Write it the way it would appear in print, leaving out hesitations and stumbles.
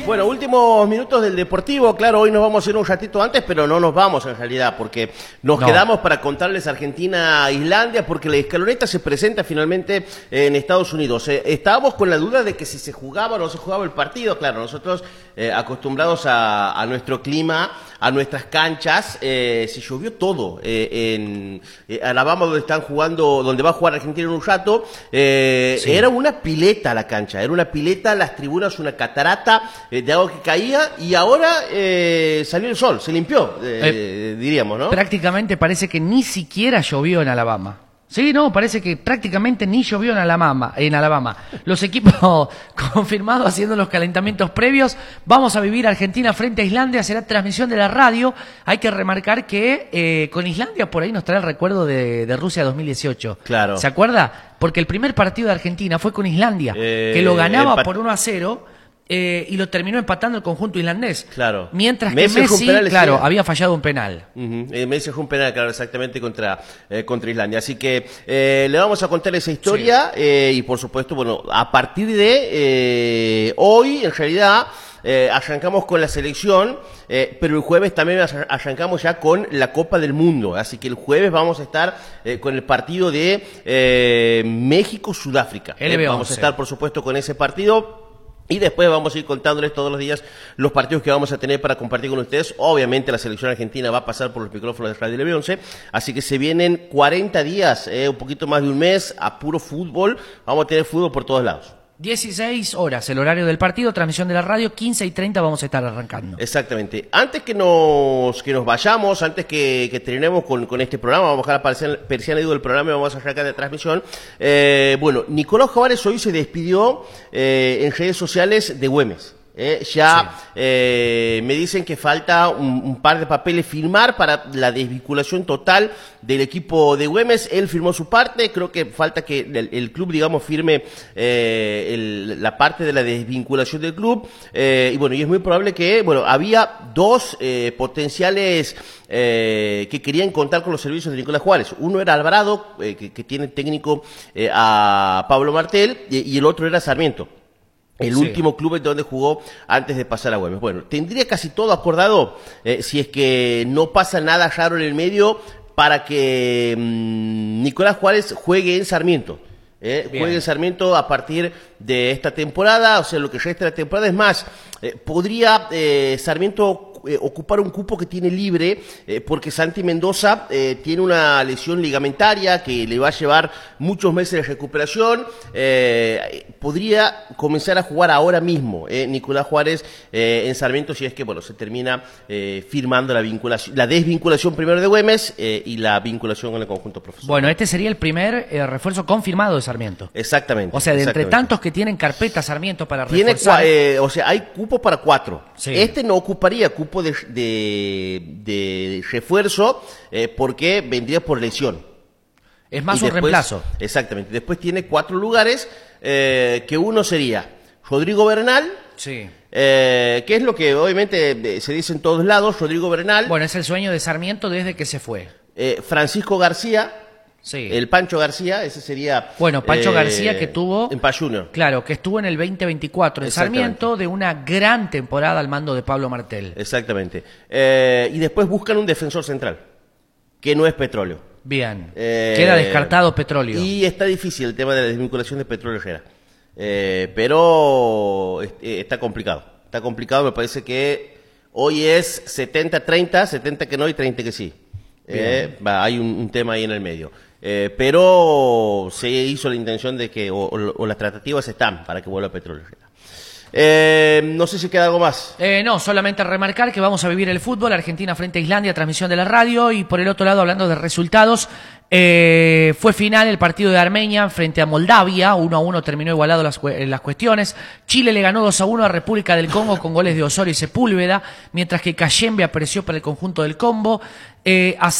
Bueno, últimos minutos del Deportivo. Claro, hoy nos vamos a ir un ratito antes, pero no nos vamos en realidad, porque nos quedamos para contarles Argentina-Islandia, porque la escaloneta se presenta finalmente en Estados Unidos. Estábamos con la duda de que si se jugaba o no se jugaba el partido. Claro, nosotros acostumbrados a nuestro clima, a nuestras canchas, se llovió todo. En Alabama, donde están jugando, donde va a jugar Argentina en un rato, sí. Era una pileta la cancha, era una pileta, las tribunas una catarata de agua que caía, y ahora salió el sol, se limpió, diríamos, ¿no? Prácticamente parece que ni siquiera llovió en Alabama. Sí, no, parece que prácticamente ni llovió en Alabama. Los equipos confirmados haciendo los calentamientos previos. Vamos a vivir Argentina frente a Islandia, será transmisión de la radio. Hay que remarcar que con Islandia por ahí nos trae el recuerdo de Rusia 2018. Claro. ¿Se acuerda? Porque el primer partido de Argentina fue con Islandia, que lo ganaba por 1-0. Y lo terminó empatando el conjunto islandés. Claro. Mientras que Messi, claro, había fallado un penal. Messi fue un penal, claro, exactamente contra Islandia. Así que le vamos a contar esa historia, sí. Y por supuesto, bueno, a partir de hoy, en realidad, arrancamos con la selección, pero el jueves también arrancamos ya con la Copa del Mundo. Así que el jueves vamos a estar con el partido de México-Sudáfrica. Vamos a estar, por supuesto, con ese partido. Y después vamos a ir contándoles todos los días los partidos que vamos a tener para compartir con ustedes. Obviamente la selección argentina va a pasar por los micrófonos de Radio LB11, así que se vienen 40 días, un poquito más de un mes, a puro fútbol. Vamos a tener fútbol por todos lados. 16 horas, el horario del partido, transmisión de la radio, 15:30 vamos a estar arrancando. Exactamente. Antes que nos vayamos, antes que terminemos con este programa, vamos a dejar la persiana del programa y vamos a arrancar la transmisión. Bueno, Nicolás Juárez hoy se despidió en redes sociales de Güemes. Sí. Me dicen que falta un par de papeles firmar para la desvinculación total del equipo de Güemes. Él firmó su parte, creo que falta que el club, digamos, firme la parte de la desvinculación del club. Y bueno, y es muy probable que, bueno, había dos potenciales que querían contar con los servicios de Nicolás Juárez. Uno era Alvarado, que tiene técnico a Pablo Martel, y el otro era Sarmiento. El último club en donde jugó antes de pasar a Güemes. Bueno, tendría casi todo acordado, si es que no pasa nada raro en el medio, para que Nicolás Juárez juegue en Sarmiento. Juegue en Sarmiento a partir de esta temporada, o sea, lo que resta de la temporada. Es más, podría Sarmiento ocupar un cupo que tiene libre, porque Santi Mendoza tiene una lesión ligamentaria que le va a llevar muchos meses de recuperación. Podría comenzar a jugar ahora mismo Nicolás Juárez en Sarmiento, si es que, bueno, se termina firmando la desvinculación primero de Güemes y la vinculación con el conjunto profesional. Bueno, este sería el primer refuerzo confirmado de Sarmiento. Exactamente. O sea, de entre tantos que tienen carpeta Sarmiento para reforzar. O sea, hay cupo para 4. Sí. Este no ocuparía cupo de refuerzo, porque vendría por lesión. Es más un reemplazo. Exactamente. Después tiene 4 lugares, que uno sería Rodrigo Bernal. Sí. Que es lo que obviamente se dice en todos lados, Rodrigo Bernal. Bueno, es el sueño de Sarmiento desde que se fue. Francisco García. Sí. El Pancho García, ese sería... Bueno, Pancho García, que tuvo... En PA Junior. Claro, que estuvo en el 2024 en Sarmiento, de una gran temporada al mando de Pablo Martel. Exactamente. Y después buscan un defensor central, que no es Petróleo. Bien. Queda descartado Petróleo. Y está difícil el tema de la desvinculación de Petróleo Herrera. Pero está complicado. Está complicado, me parece que hoy es 70-30, 70 que no y 30 que sí. Hay un tema ahí en el medio. Pero se hizo la intención de que, o las tratativas están para que vuelva Petróleo Herrera. No sé si queda algo más. No, solamente remarcar que vamos a vivir el fútbol, Argentina frente a Islandia, transmisión de la radio. Y por el otro lado, hablando de resultados, fue final el partido de Armenia frente a Moldavia, 1-1 terminó igualado las cuestiones. Chile le ganó 2-1 a República del Congo con goles de Osorio y Sepúlveda, mientras que Cayembe apareció para el conjunto del Combo.